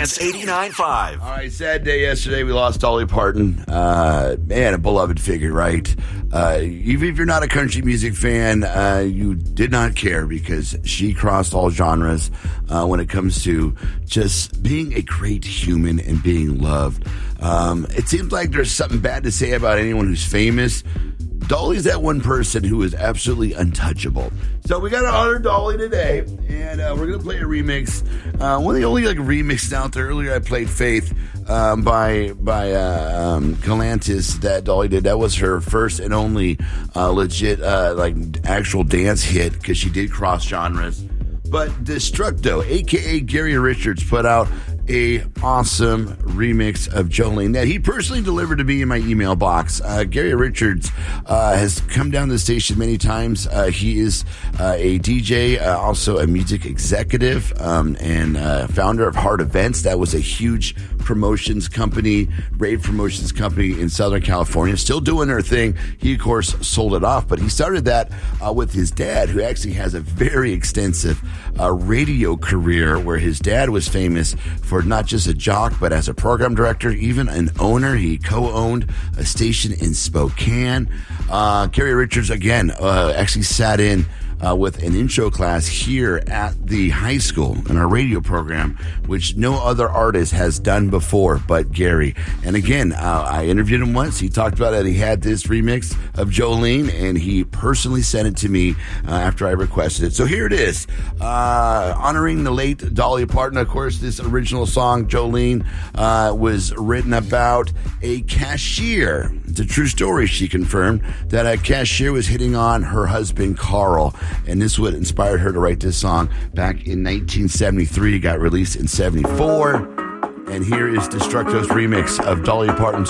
Dance 89.5. All right, sad day yesterday. We lost Dolly Parton. Man, a beloved figure, right? Even if you're not a country music fan, you did not care because she crossed all genres when it comes to just being a great human and being loved. It seems like there's something bad to say about anyone who's famous. Dolly's that one person who is absolutely untouchable. So we got to honor Dolly today, and we're going to play a remix. One of the only remixes out there. Earlier I played Faith by Galantis that Dolly did. That was her first and only legit actual dance hit because she did cross genres. But Destructo, a.k.a. Gary Richards, put out a awesome remix of Jolene that he personally delivered to me in my email box. Gary Richards has come down to the station many times. He is a DJ, also a music executive, and founder of Heart Events. That was a huge promotions company, rave promotions company in Southern California. Still doing their thing. He, of course, sold it off, but he started that with his dad, who actually has a very extensive radio career where his dad was famous for not just a jock, but as a program director, even an owner. He co-owned a station in Spokane. Gary Richards, again, actually sat in with an intro class here at the high school in our radio program, which no other artist has done before but Gary. And again, I interviewed him once. He talked about it. He had this remix of Jolene, and he personally sent it to me after I requested it. So here it is, honoring the late Dolly Parton. Of course, this original song, Jolene, was written about a cashier. It's a true story, she confirmed, that a cashier was hitting on her husband, Carl. And this would inspired her to write this song back in 1973. It got released in 74. And here is Destructo's remix of Dolly Parton's